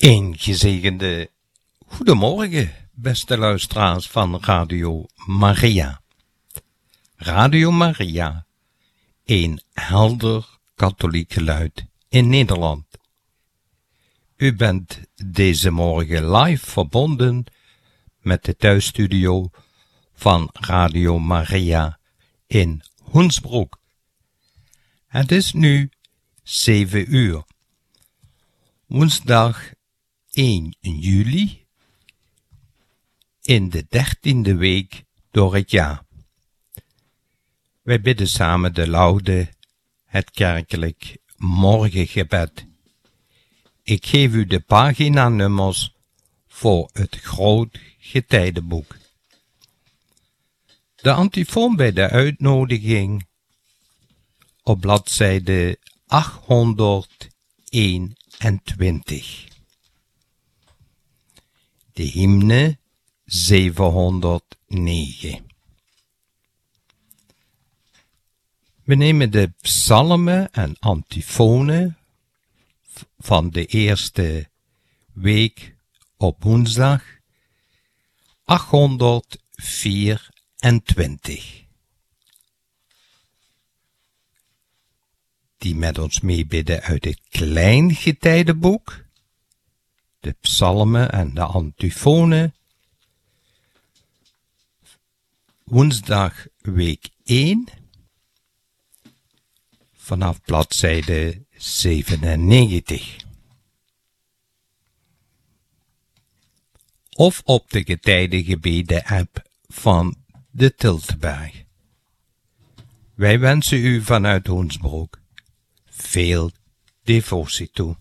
Een gezegende goedemorgen, beste luisteraars van Radio Maria. Radio Maria, een helder katholiek geluid in Nederland. U bent deze morgen live verbonden met de thuisstudio van Radio Maria in Hoensbroek. Het is nu 7 uur. Woensdag 1 juli in de 13e week door het jaar. Wij bidden samen de laude, het kerkelijk morgengebed. Ik geef u de paginanummers voor het groot getijdenboek. De antifoon bij de uitnodiging op bladzijde 821. De hymne 709. We nemen de psalmen en antifonen van de eerste week op woensdag 824. Die met ons meebidden uit het Kleingetijdenboek, de psalmen en de antifonen. Woensdag week 1, vanaf bladzijde 97. Of op de getijdengebeden-app van de Tilteberg. Wij wensen u vanuit Hoensbroek veel devotie toe.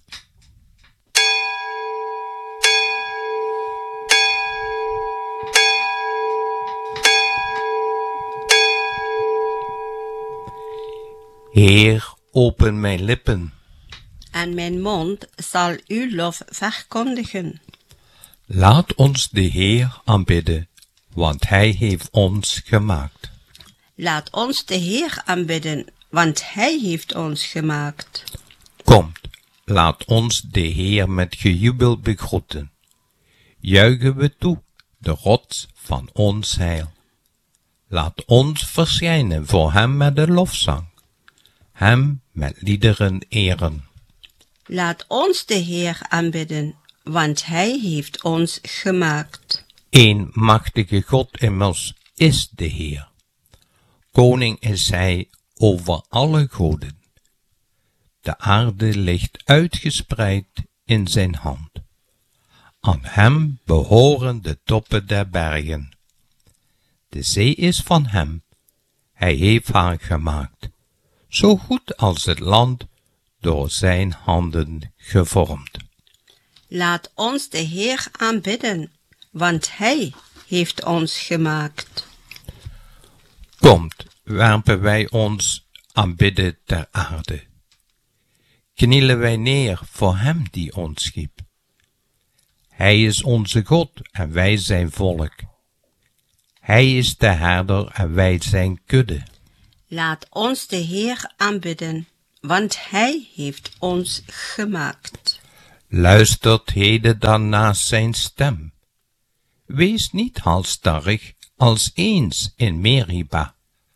Heer, open mijn lippen, en mijn mond zal uw lof verkondigen. Laat ons de Heer aanbidden, want Hij heeft ons gemaakt. Laat ons de Heer aanbidden, want Hij heeft ons gemaakt. Komt, laat ons de Heer met gejubel begroeten. Juichen we toe, de rots van ons heil. Laat ons verschijnen voor Hem met de lofzang, Hem met liederen eren. Laat ons de Heer aanbidden, want Hij heeft ons gemaakt. Een machtige God immers is de Heer. Koning is Hij over alle goden. De aarde ligt uitgespreid in zijn hand. Aan Hem behoren de toppen der bergen. De zee is van Hem, Hij heeft haar gemaakt, zo goed als het land door zijn handen gevormd. Laat ons de Heer aanbidden, want Hij heeft ons gemaakt. Komt, werpen wij ons aanbidden ter aarde. Knielen wij neer voor Hem die ons schiep. Hij is onze God en wij zijn volk. Hij is de herder en wij zijn kudde. Laat ons de Heer aanbidden, want Hij heeft ons gemaakt. Luistert heden dan naar zijn stem. Wees niet halsstarrig als eens in Meriba,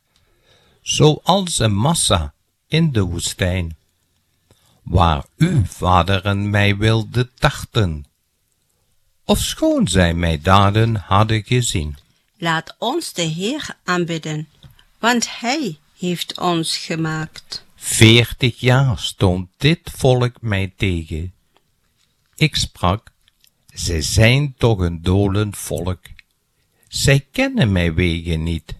zoals een massa in de woestijn, waar uw vaderen mij wilden tarten, ofschoon zij mijn daden hadden gezien. Laat ons de Heer aanbidden, want Hij heeft ons gemaakt. 40 jaar stond dit volk mij tegen. Ik sprak, zij zijn toch een dolend volk. Zij kennen mijn wegen niet.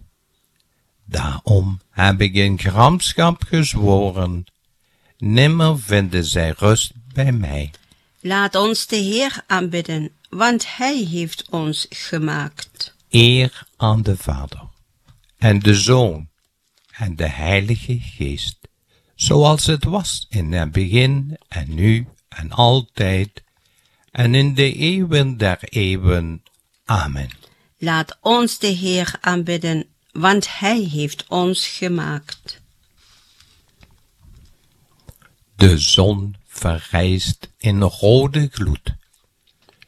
Daarom heb ik in gramschap gezworen, nimmer vinden zij rust bij mij. Laat ons de Heer aanbidden, want Hij heeft ons gemaakt. Eer aan de Vader, en de Zoon, en de Heilige Geest, zoals het was in het begin, en nu, en altijd, en in de eeuwen der eeuwen. Amen. Laat ons de Heer aanbidden, want Hij heeft ons gemaakt. De zon verrijst in rode gloed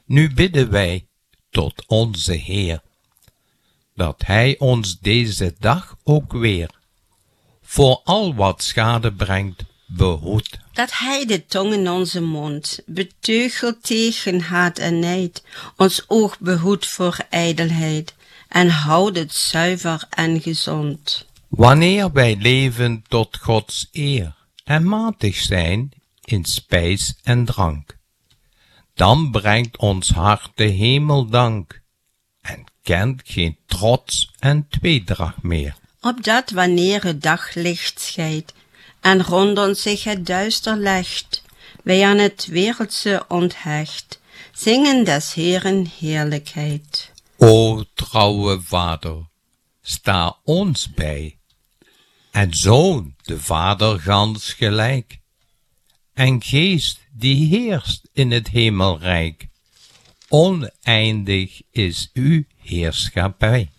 Nu bidden wij tot onze Heer, dat Hij ons deze dag ook weer, voor al wat schade brengt, behoedt. Dat Hij de tong in onze mond beteugelt tegen haat en nijd, ons oog behoedt voor ijdelheid en houdt het zuiver en gezond. Wanneer wij leven tot Gods eer en matig zijn in spijs en drank, dan brengt ons hart de hemel dank en kent geen trots en tweedracht meer. Opdat wanneer het daglicht schijnt en rondom zich het duister legt, wij aan het wereldse onthecht, zingen des Heeren heerlijkheid. O trouwe Vader, sta ons bij, en Zoon de Vader gans gelijk, en Geest die heerst in het hemelrijk, oneindig is uw heerschappij.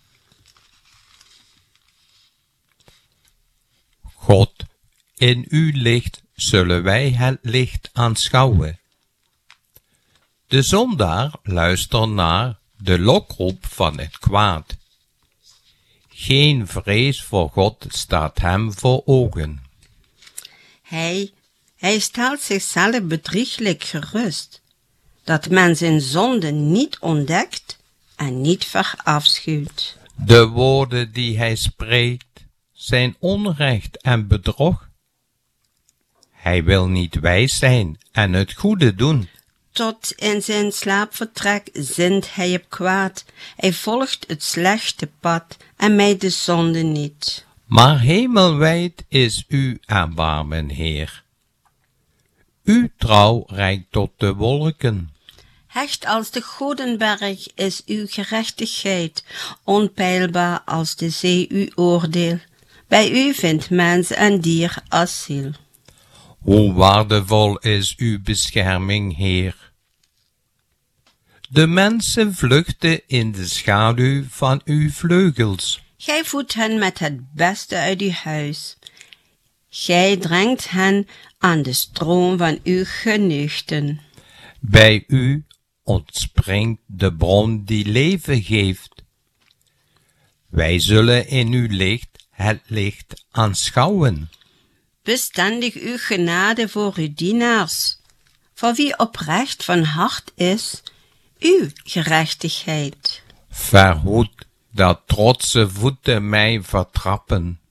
God, in uw licht zullen wij het licht aanschouwen. De zondaar luistert naar de lokroep van het kwaad. Geen vrees voor God staat hem voor ogen. Hij stelt zichzelf bedrieglijk gerust, dat men zijn zonde niet ontdekt en niet verafschuwt. De woorden die hij spreekt zijn onrecht en bedrog. Hij wil niet wijs zijn en het goede doen. Tot in zijn slaapvertrek zint hij op kwaad. Hij volgt het slechte pad en mijdt de zonde niet. Maar hemelwijd is uw erbarmen, Heer. Uw trouw reikt tot de wolken. Hecht als de godenberg is uw gerechtigheid, onpeilbaar als de zee uw oordeel. Bij u vindt mens en dier asiel. Hoe waardevol is uw bescherming, Heer. De mensen vluchten in de schaduw van uw vleugels. Gij voedt hen met het beste uit uw huis. Gij drengt hen aan de stroom van uw geneugten. Bij u ontspringt de bron die leven geeft. Wij zullen in uw licht het licht aanschouwen. Bestendig uw genade voor uw dienaars, voor wie oprecht van hart is, uw gerechtigheid. Verhoed dat trotse voeten mij vertrappen,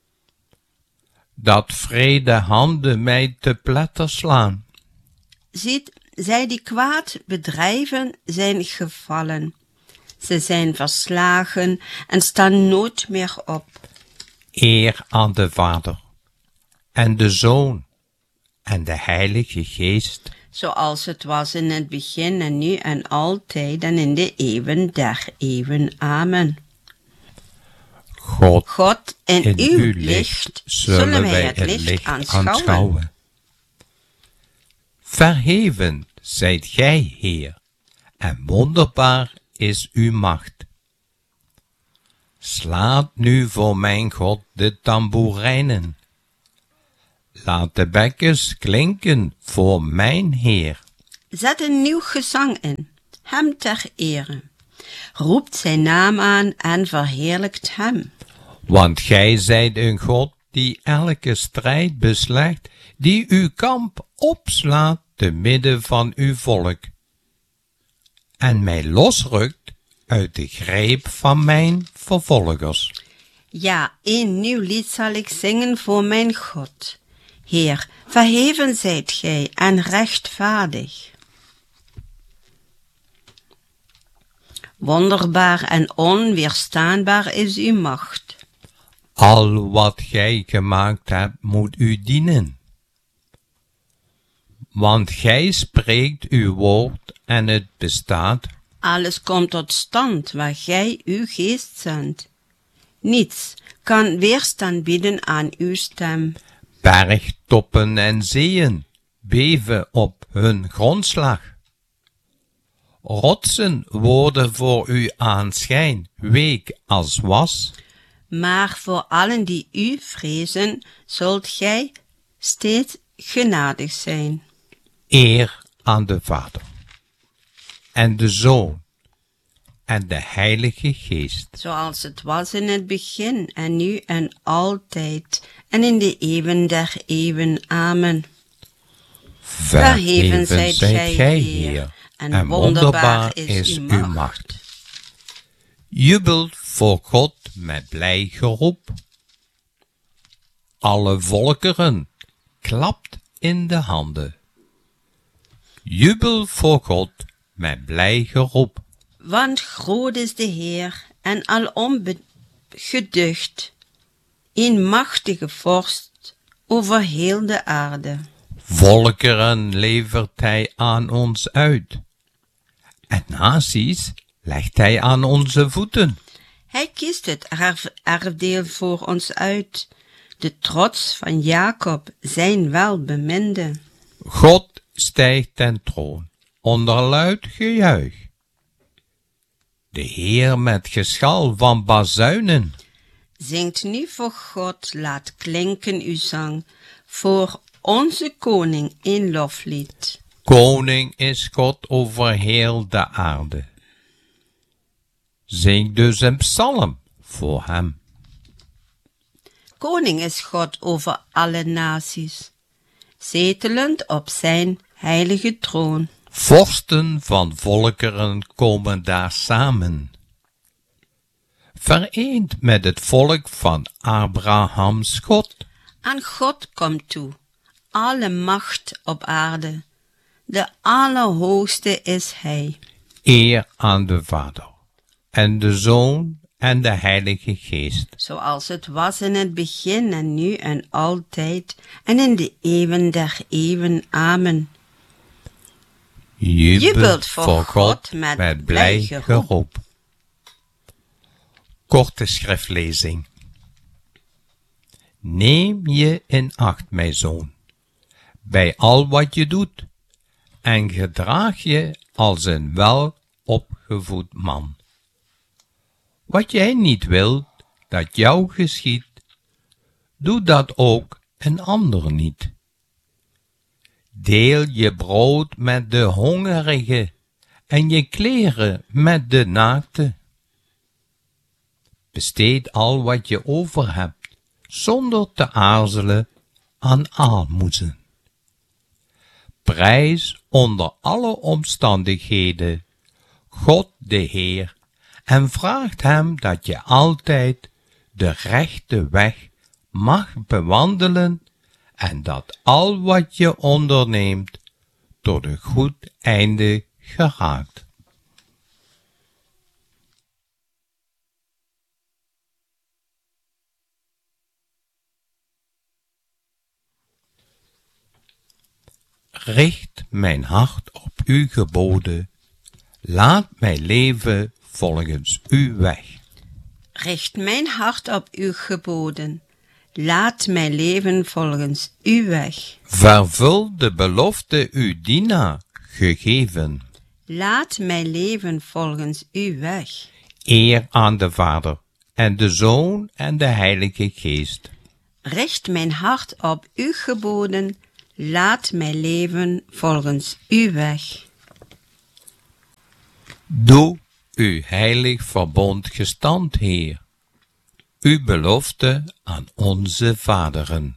dat vrede handen mij te pletter slaan. Ziet, zij die kwaad bedrijven zijn gevallen. Ze zijn verslagen en staan nooit meer op. Eer aan de Vader en de Zoon en de Heilige Geest, zoals het was in het begin en nu en altijd en in de eeuwen der eeuwen. Amen. God, in uw licht zullen wij het licht aanschouwen. Verheven zijt gij, Heer, en wonderbaar is uw macht. Slaat nu voor mijn God de tamboerijnen. Laat de bekkers klinken voor mijn Heer. Zet een nieuw gezang in, hem ter ere. Roept zijn naam aan en verheerlijkt hem. Want gij zijt een God die elke strijd beslecht, die uw kamp opslaat te midden van uw volk, en mij losrukt uit de greep van mijn vervolgers. Ja, een nieuw lied zal ik zingen voor mijn God. Heer, verheven zijt gij en rechtvaardig. Wonderbaar en onweerstaanbaar is uw macht. Al wat gij gemaakt hebt, moet u dienen. Want gij spreekt uw woord en het bestaat. Alles komt tot stand waar gij uw geest zendt. Niets kan weerstand bieden aan uw stem. Bergtoppen en zeeën beven op hun grondslag. Rotsen worden voor uw aanschijn week als was. Maar voor allen die u vrezen, zult gij steeds genadig zijn. Eer aan de Vader en de Zoon en de Heilige Geest. Zoals het was in het begin en nu en altijd en in de eeuwen der eeuwen. Amen. Verheven zijt gij, Heer, en wonderbaar is uw macht. Jubelt voor God met blij geroep. Alle volkeren, klapt in de handen. Jubel voor God met blij geroep. Want groot is de Heer en alom geducht, een machtige vorst over heel de aarde. Volkeren levert hij aan ons uit, en naties legt hij aan onze voeten. Hij kiest het erfdeel voor ons uit, de trots van Jacob, zijn welbeminde. God stijgt ten troon, onder luid gejuich. De Heer met geschal van bazuinen. Zingt nu voor God, laat klinken uw zang, voor onze koning een loflied. Koning is God over heel de aarde. Zing dus een psalm voor hem. Koning is God over alle naties, zetelend op zijn heilige troon. Vorsten van volkeren komen daar samen. Vereend met het volk van Abrahams God. Aan God komt toe, alle macht op aarde, de Allerhoogste is Hij. Eer aan de Vader, en de Zoon en de Heilige Geest. Zoals het was in het begin en nu en altijd en in de eeuwen der eeuwen. Amen. Jubelt voor God met blij geroep. Korte schriftlezing. Neem je in acht, mijn zoon, bij al wat je doet, en gedraag je als een welopgevoed man. Wat jij niet wilt dat jou geschiedt, doe dat ook een ander niet. Deel je brood met de hongerige en je kleren met de naakte. Besteed al wat je over hebt, zonder te aarzelen, aan aalmoezen. Prijs onder alle omstandigheden God de Heer en vraagt hem dat je altijd de rechte weg mag bewandelen en dat al wat je onderneemt tot een goed einde geraakt. Richt mijn hart op uw geboden, laat mij leven volgens uw weg. Richt mijn hart op uw geboden, laat mij leven volgens uw weg. Vervul de belofte uw dienaar gegeven. Laat mij leven volgens uw weg. Eer aan de Vader en de Zoon en de Heilige Geest. Richt mijn hart op uw geboden, laat mij leven volgens uw weg. Doe uw heilig verbond gestand, Heer, uw belofte aan onze vaderen.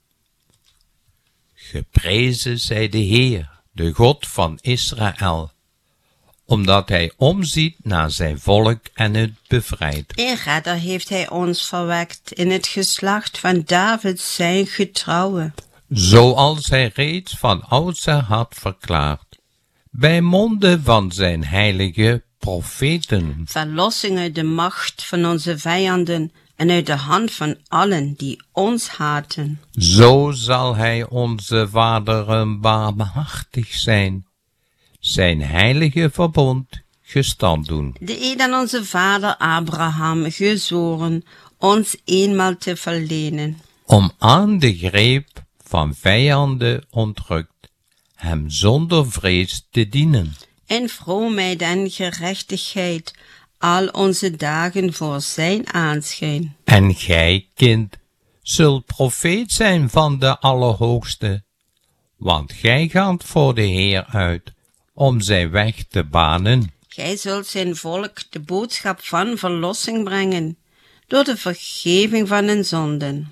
Geprezen zij de Heer, de God van Israël, omdat hij omziet naar zijn volk en het bevrijdt. Een redder heeft hij ons verwekt in het geslacht van David zijn getrouwe. Zoals hij reeds van oudsher had verklaard, bij monden van zijn heilige profeten. Verlossing uit de macht van onze vijanden en uit de hand van allen die ons haten. Zo zal hij onze vaderen barmhartig zijn heilige verbond gestand doen. De eed aan onze vader Abraham gezworen, ons eenmaal te verlenen. Om aan de greep van vijanden ontrukt, hem zonder vrees te dienen. In vroomheid en gerechtigheid al onze dagen voor zijn aanschijn. En gij, kind, zult profeet zijn van de Allerhoogste, want gij gaat voor de Heer uit om zijn weg te banen. Gij zult zijn volk de boodschap van verlossing brengen, door de vergeving van hun zonden.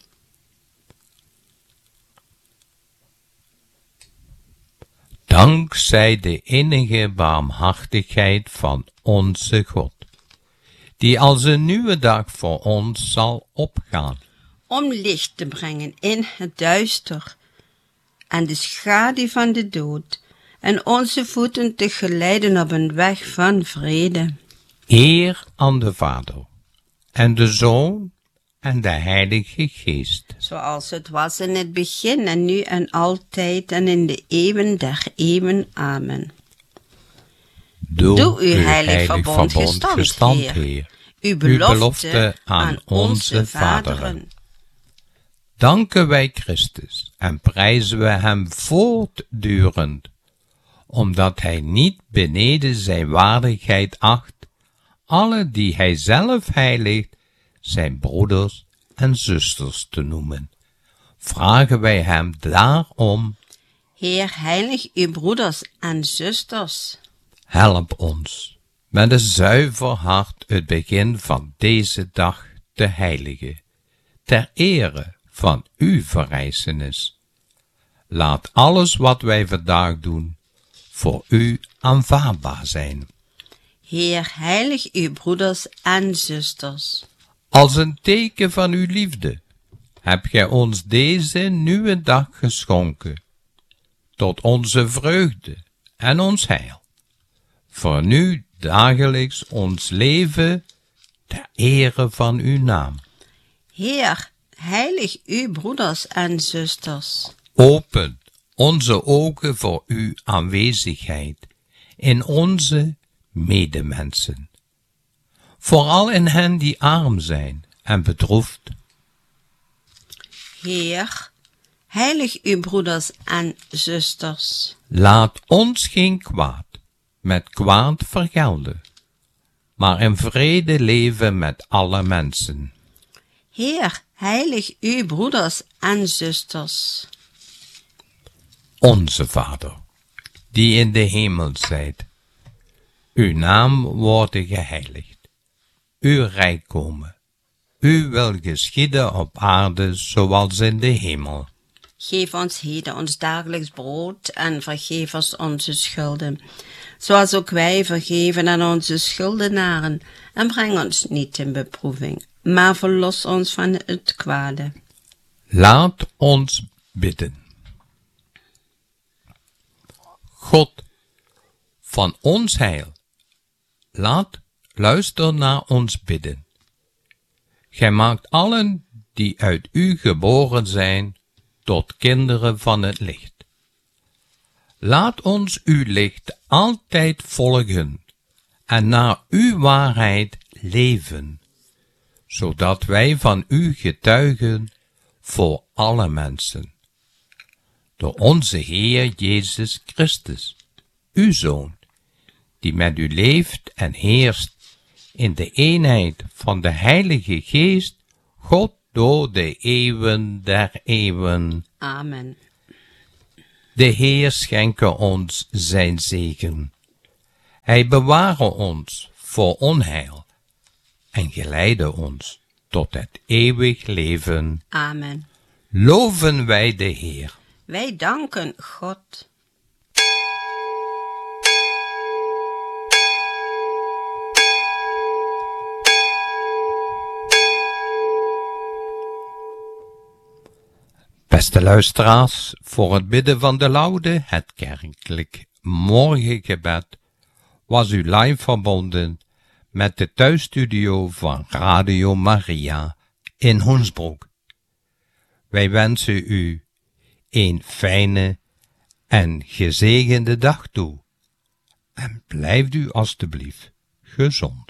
Dankzij de innige barmhartigheid van onze God, die als een nieuwe dag voor ons zal opgaan. Om licht te brengen in het duister en de schaduw van de dood, en onze voeten te geleiden op een weg van vrede. Eer aan de Vader, en de Zoon, en de Heilige Geest. Zoals het was in het begin en nu en altijd en in de eeuwen der eeuwen. Amen. Doe uw heilig verbond gestand, Heer, uw belofte aan onze vaderen. Danken wij Christus en prijzen we hem voortdurend, omdat hij niet beneden zijn waardigheid acht, alle die hij zelf heiligt, zijn broeders en zusters te noemen. Vragen wij hem daarom: Heer, heilig uw broeders en zusters. Help ons met een zuiver hart het begin van deze dag te heiligen, ter ere van uw verrijzenis. Laat alles wat wij vandaag doen voor u aanvaardbaar zijn. Heer, heilig uw broeders en zusters. Als een teken van uw liefde heb gij ons deze nieuwe dag geschonken, tot onze vreugde en ons heil. Vernieuw dagelijks ons leven ter ere van uw naam. Heer, heilig uw broeders en zusters. Open onze ogen voor uw aanwezigheid in onze medemensen, vooral in hen die arm zijn en bedroefd. Heer, heilig uw broeders en zusters. Laat ons geen kwaad met kwaad vergelden, maar in vrede leven met alle mensen. Heer, heilig uw broeders en zusters. Onze Vader, die in de hemel zijt, uw naam worden geheiligd, uw rijk komen, uw wil geschieden op aarde zoals in de hemel. Geef ons heden ons dagelijks brood en vergeef ons onze schulden, zoals ook wij vergeven aan onze schuldenaren, en breng ons niet in beproeving, maar verlos ons van het kwade. Laat ons bidden. God van ons heil, luister naar ons bidden. Gij maakt allen die uit u geboren zijn tot kinderen van het licht. Laat ons uw licht altijd volgen en naar uw waarheid leven, zodat wij van u getuigen voor alle mensen. Door onze Heer Jezus Christus, uw Zoon, die met u leeft en heerst in de eenheid van de Heilige Geest, God door de eeuwen der eeuwen. Amen. De Heer schenke ons zijn zegen. Hij beware ons voor onheil en geleide ons tot het eeuwig leven. Amen. Loven wij de Heer. Wij danken God. Beste luisteraars, voor het bidden van de laude, het kerkelijk morgengebed, was u live verbonden met de thuisstudio van Radio Maria in Hoensbroek. Wij wensen u een fijne en gezegende dag toe en blijft u alstublieft gezond.